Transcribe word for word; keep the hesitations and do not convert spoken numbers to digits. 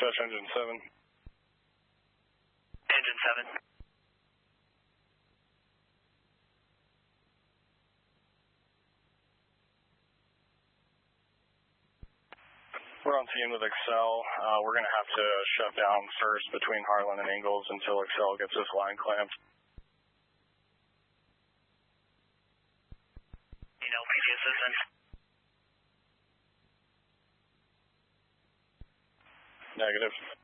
Dispatch engine seven. Engine seven. We're on scene with Excel. Uh, we're going to have to shut down first between Harlan and Ingalls until Excel gets this line clamped. You know, P T assistance. Negative.